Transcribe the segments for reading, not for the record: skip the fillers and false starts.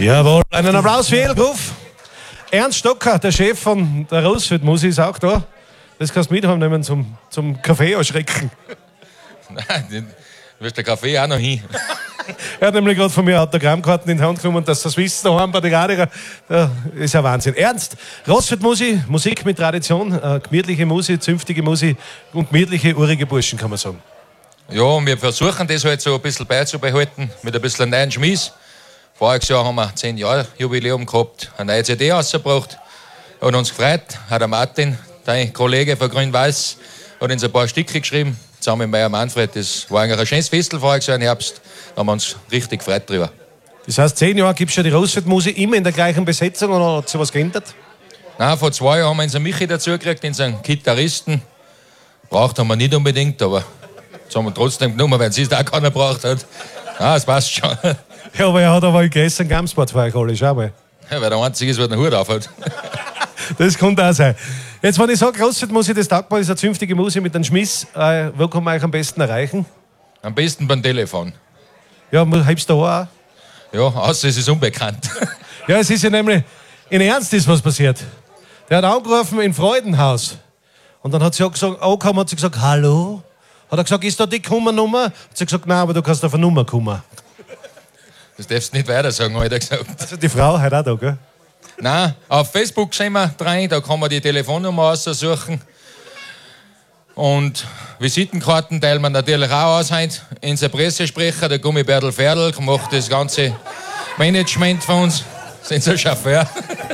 Jawohl, einen Applaus für Edelgruf. Ernst Stocker, der Chef von der Roosevelt Musik, ist auch da. Das kannst du mitnehmen zum Kaffee erschrecken. Nein, du wirst den Kaffee auch noch hin. Er hat nämlich gerade von mir Autogrammkarten in die Hand genommen und dass das Wissen daheim bei den Radiger, das ist ja Wahnsinn. Ernst, Roosevelt Musik, Musik mit Tradition, gemütliche Musik, zünftige Musik und gemütliche, urige Burschen, kann man sagen. Ja, und wir versuchen das halt so ein bisschen beizubehalten, mit ein bisschen neuen Schmies. Voriges Jahr haben wir 10 Jahre Jubiläum gehabt, eine neue CD rausgebracht. Hat uns gefreut, hat der Martin, dein Kollege von Grün-Weiß, hat uns ein paar Stücke geschrieben, zusammen mit Meier Manfred. Das war eigentlich ein schönes Festel voriges Jahr im Herbst. Da haben wir uns richtig gefreut drüber. Das heißt, 10 Jahre gibt es schon die Roosevelt Musik immer in der gleichen Besetzung oder hat sich was geändert? Nein, vor 2 Jahren haben wir unseren Michi dazu gekriegt, unseren Gitarristen. Braucht haben wir nicht unbedingt, aber das haben wir trotzdem genommen, weil es ist auch keiner braucht hat. Ah, es passt schon. Ja, aber er hat aber gestern Gamsport für euch alle, schau mal. Ja, weil der Einzige ist, der den Hut aufhat. Das kann auch sein. Jetzt, wenn ich sage, Roosevelt Musik, das taugt mir, ist eine zünftige Musik mit einem Schmiss. Wo kann man euch am besten erreichen? Am besten beim Telefon. Ja, hebst du auch? Ja, außer es ist unbekannt. Ja, es ist ja nämlich, in Ernst ist was passiert. Der hat angerufen in Freudenhaus. Und dann hat sie auch gesagt, hat sie gesagt, hallo? Hat er gesagt, ist da die Kummernummer? Hat sie gesagt, nein, aber du kannst auf eine Nummer kommen. Das darfst du nicht weiter sagen, hat er gesagt. Also die Frau hat auch da, gell? Nein, auf Facebook sind wir dran, da kann man die Telefonnummer aussuchen. Und Visitenkarten teilen wir natürlich auch aus heute. Unser Pressesprecher, der Gummibärtel Ferdl, macht das ganze Management von uns. Sind so Chauffeur.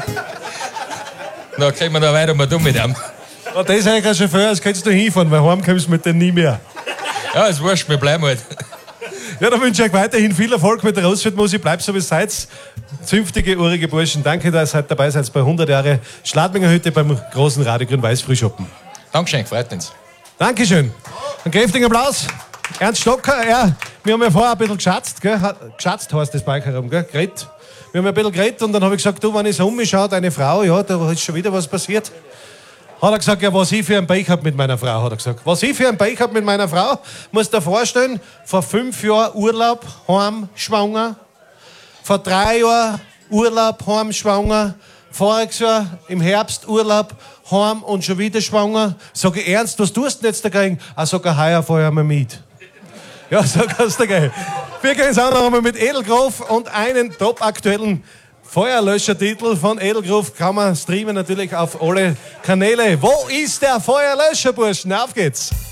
Da kriegen wir da weiter mal dumm mit ihm. Ja, das ist eigentlich ein Chauffeur, als könntest du hinfahren, weil heim kommst du mit dem nie mehr. Ja, ist wurscht, wir bleiben halt. Ja, dann wünsche ich euch weiterhin viel Erfolg mit der Roosevelt Musik. Bleibt so, wie ihr seid. Zünftige, urige Burschen. Danke, dass ihr dabei seid bei 100 Jahre Schladminger Hütte beim großen Radio Grün-Weiß Frühschoppen. Dankeschön, freut uns. Dankeschön. Einen kräftigen Applaus. Ernst Stocker, ja, wir haben ja vorher ein bisschen geschätzt, gell? Geschätzt heißt das bei herum, gell? Geredet. Wir haben ein bisschen geredet und dann habe ich gesagt, du, wenn ich so umschaue, deine Frau, ja, da ist schon wieder was passiert. Hat er gesagt, ja, was ich für ein Pech hab mit meiner Frau, hat er gesagt. Was ich für ein Pech hab mit meiner Frau, musst du dir vorstellen, vor 5 Jahren Urlaub, heim, schwanger. Vor 3 Jahren Urlaub, heim, schwanger. Voriges Jahr im Herbst Urlaub, heim und schon wieder schwanger. Sag ich, Ernst, was tust du denn jetzt dagegen? Ah, sag ich, heuer fahr ich mal mit. Ja, so kannst du gehen. Wir gehen jetzt auch noch einmal mit Edelgruf und einen top-aktuellen Feuerlöschertitel von Edelgruf kann man streamen natürlich auf alle Kanäle. Wo ist der Feuerlöscher, Burschen? Auf geht's!